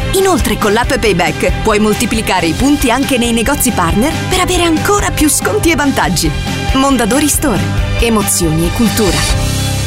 Inoltre con l'app Payback puoi moltiplicare i punti anche nei negozi partner per avere ancora più sconti e vantaggi. Mondadori Store. Emozioni e cultura.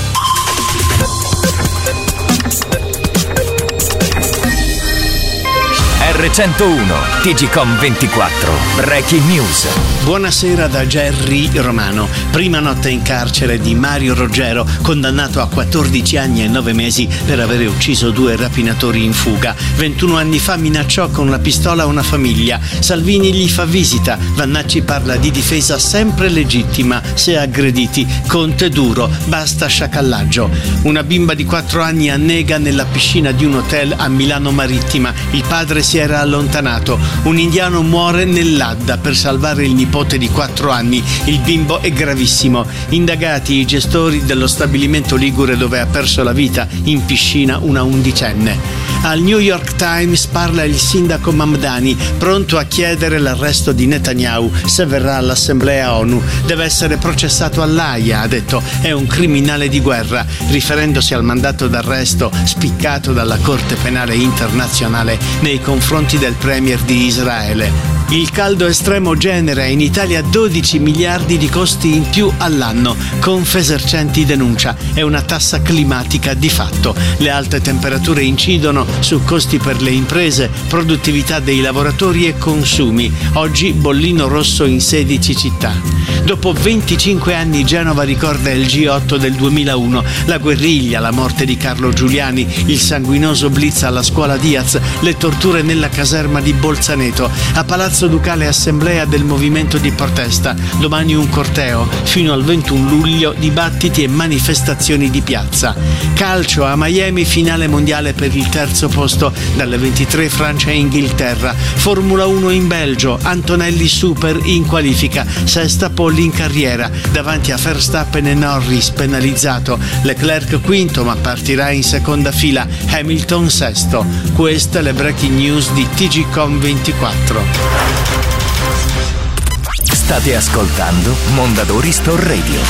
R101 TGcom 24 Breaking News. Buonasera da Gerry Romano. Prima notte in carcere di Mario Roggero, condannato a 14 anni e 9 mesi per aver ucciso 2 rapinatori in fuga. 21 anni fa minacciò con la pistola una famiglia. Salvini gli fa visita. Vannacci parla di difesa sempre legittima se aggrediti. Conte duro, basta sciacallaggio. Una bimba di 4 anni annega nella piscina di un hotel a Milano Marittima. Il padre si era allontanato. Un indiano muore nell'Adda per salvare il nipote di 4 anni. Il bimbo è gravissimo. Indagati i gestori dello stabilimento ligure dove ha perso la vita in piscina una undicenne. Al New York Times parla il sindaco Mamdani, pronto a chiedere l'arresto di Netanyahu se verrà all'Assemblea ONU. Deve essere processato all'Aia, ha detto, è un criminale di guerra, riferendosi al mandato d'arresto spiccato dalla Corte Penale Internazionale nei confronti del premier di Israele. Il caldo estremo genera in Italia 12 miliardi di costi in più all'anno. Confesercenti denuncia, è una tassa climatica di fatto. Le alte temperature incidono su costi per le imprese, produttività dei lavoratori e consumi. Oggi bollino rosso in 16 città. Dopo 25 anni Genova ricorda il G8 del 2001, la guerriglia, la morte di Carlo Giuliani, il sanguinoso blitz alla scuola Diaz, le torture nella caserma di Bolzaneto. A Palazzo Ducale assemblea del movimento di protesta. Domani un corteo, fino al 21 luglio dibattiti e manifestazioni di piazza. Calcio a Miami, finale mondiale per il terzo posto, dalle 23 Francia e Inghilterra. Formula 1 in Belgio, Antonelli super in qualifica, sesta pole in carriera, davanti a Verstappen e Norris penalizzato. Leclerc quinto ma partirà in seconda fila, Hamilton sesto. Queste le breaking news di TGcom 24. State ascoltando Mondadori Store Radio.